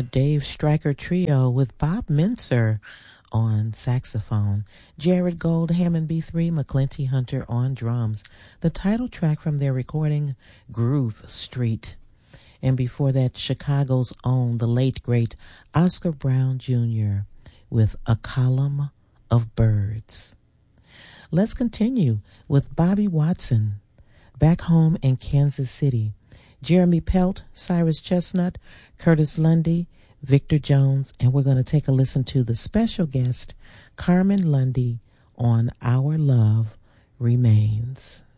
The Dave Stryker Trio with Bob Mintzer on saxophone, Jared Gold, Hammond B3, McClinty Hunter on drums. The title track from their recording, Groove Street. And before that, Chicago's own, the late, great Oscar Brown Jr. with A Column of Birds. Let's continue with Bobby Watson, Back Home in Kansas City. Jeremy Pelt, Cyrus Chestnut, Curtis Lundy, Victor Jones, and we're going to take a listen to the special guest, Carmen Lundy, on Our Love Remains.